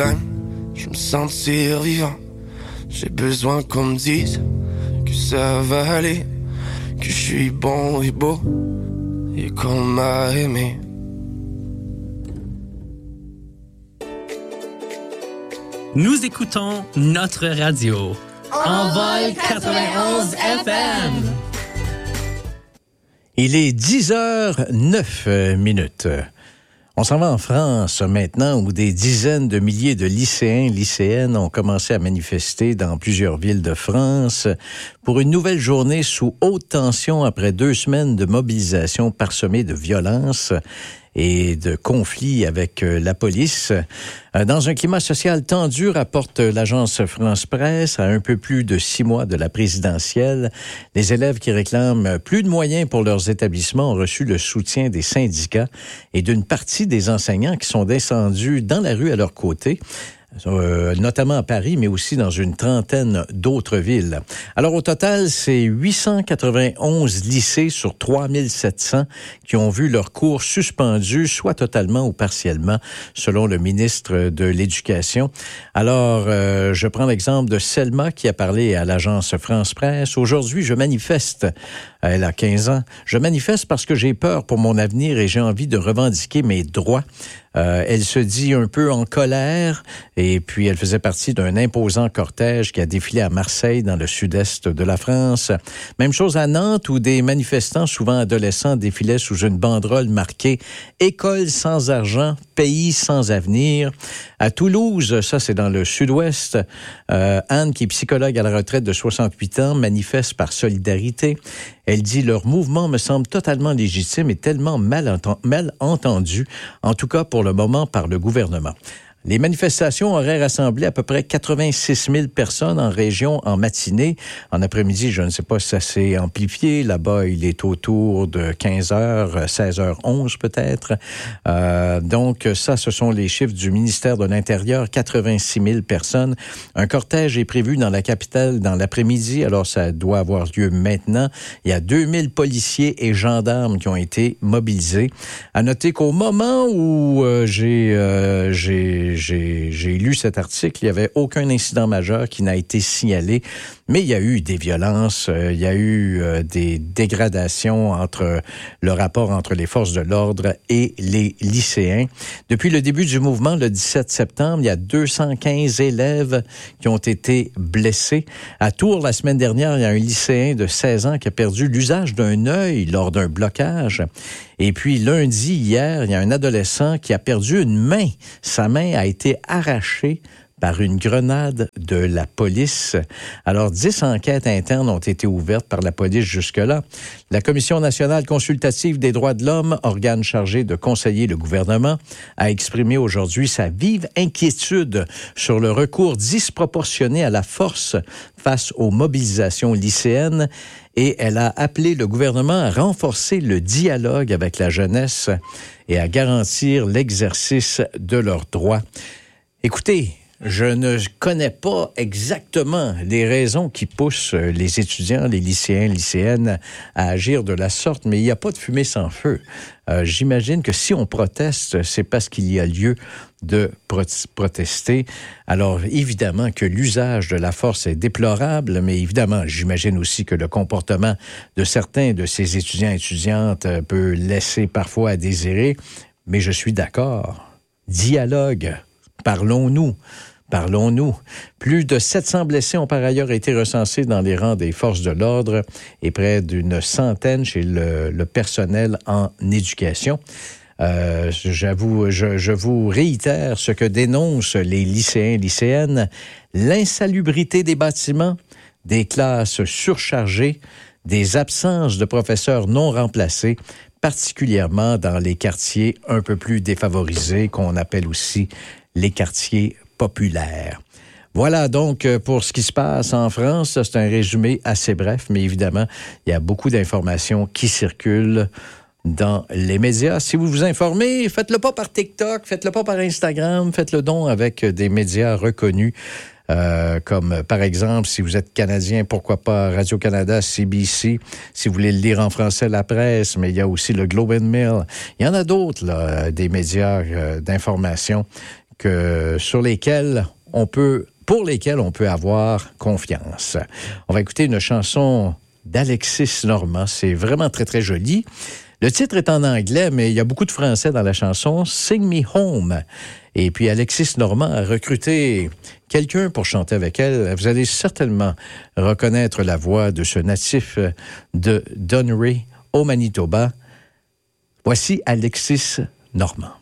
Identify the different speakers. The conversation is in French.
Speaker 1: Je me sentir vivant. J'ai besoin qu'on me dise que ça va aller, que je suis bon et beau et qu'on m'a aimé.
Speaker 2: Nous écoutons notre radio. Envol 91 FM.
Speaker 3: Il est 10h09. On s'en va en France maintenant, où des dizaines de milliers de lycéens et lycéennes ont commencé à manifester dans plusieurs villes de France pour une nouvelle journée sous haute tension après 2 semaines de mobilisation parsemée de violence et de conflits avec la police. Dans un climat social tendu, rapporte l'agence France Presse, à un peu plus de 6 mois de la présidentielle, les élèves qui réclament plus de moyens pour leurs établissements ont reçu le soutien des syndicats et d'une partie des enseignants qui sont descendus dans la rue à leur côté. Notamment à Paris, mais aussi dans une trentaine d'autres villes. Alors, au total, c'est 891 lycées sur 3700 qui ont vu leurs cours suspendus, soit totalement ou partiellement, selon le ministre de l'Éducation. Alors, je prends l'exemple de Selma qui a parlé à l'agence France Presse. Aujourd'hui, je manifeste. Elle a 15 ans. Je manifeste parce que j'ai peur pour mon avenir et j'ai envie de revendiquer mes droits. Elle se dit un peu en colère et puis elle faisait partie d'un imposant cortège qui a défilé à Marseille dans le sud-est de la France. Même chose à Nantes où des manifestants, souvent adolescents, défilaient sous une banderole marquée « École sans argent, pays sans avenir ». À Toulouse, ça c'est dans le sud-ouest, Anne, qui est psychologue à la retraite de 68 ans, manifeste par solidarité. Elle dit « Leur mouvement me semble totalement légitime et tellement mal entendu, en tout cas pour le moment par le gouvernement ». Les manifestations auraient rassemblé à peu près 86 000 personnes en région en matinée. En après-midi, je ne sais pas si ça s'est amplifié. Là-bas, il est autour de 15h, 16h11 peut-être. Donc, ça, ce sont les chiffres du ministère de l'Intérieur, 86 000 personnes. Un cortège est prévu dans la capitale dans l'après-midi, alors ça doit avoir lieu maintenant. Il y a 2000 policiers et gendarmes qui ont été mobilisés. À noter qu'au moment où j'ai lu cet article, il n'y avait aucun incident majeur qui n'a été signalé, mais il y a eu des violences, il y a eu des dégradations entre le rapport entre les forces de l'ordre et les lycéens. Depuis le début du mouvement, le 17 septembre, il y a 215 élèves qui ont été blessés. À Tours, la semaine dernière, il y a un lycéen de 16 ans qui a perdu l'usage d'un œil lors d'un blocage. Et puis lundi, hier, il y a un adolescent qui a perdu une main. Sa main a été arrachée par une grenade de la police. Alors, 10 enquêtes internes ont été ouvertes par la police jusque-là. La Commission nationale consultative des droits de l'homme, organe chargé de conseiller le gouvernement, a exprimé aujourd'hui sa vive inquiétude sur le recours disproportionné à la force face aux mobilisations lycéennes et elle a appelé le gouvernement à renforcer le dialogue avec la jeunesse et à garantir l'exercice de leurs droits. Écoutez, je ne connais pas exactement les raisons qui poussent les étudiants, les lycéens, lycéennes à agir de la sorte, mais il n'y a pas de fumée sans feu. J'imagine que si on proteste, c'est parce qu'il y a lieu de protester. Alors, évidemment que l'usage de la force est déplorable, mais évidemment, j'imagine aussi que le comportement de certains de ces étudiants et étudiantes peut laisser parfois à désirer, mais je suis d'accord. Dialogue. Parlons-nous. Plus de 700 blessés ont par ailleurs été recensés dans les rangs des forces de l'ordre et près d'une centaine chez le personnel en éducation. Je vous réitère ce que dénoncent les lycéens et lycéennes, l'insalubrité des bâtiments, des classes surchargées, des absences de professeurs non remplacés, particulièrement dans les quartiers un peu plus défavorisés, qu'on appelle aussi les quartiers populaires. Voilà donc pour ce qui se passe en France. C'est un résumé assez bref, mais évidemment, il y a beaucoup d'informations qui circulent dans les médias. Si vous vous informez, faites-le pas par TikTok, faites-le pas par Instagram, faites-le donc avec des médias reconnus. Comme par exemple, si vous êtes Canadien, pourquoi pas Radio-Canada, CBC, si vous voulez le lire en français, La Presse, mais il y a aussi le Globe and Mail. Il y en a d'autres, là, des médias d'information pour lesquels on peut avoir confiance. On va écouter une chanson d'Alexis Normand. C'est vraiment très, très joli. Le titre est en anglais, mais il y a beaucoup de français dans la chanson. Sing Me Home. Et puis Alexis Normand a recruté quelqu'un pour chanter avec elle. Vous allez certainement reconnaître la voix de ce natif de Donnery, au Manitoba. Voici Alexis Normand.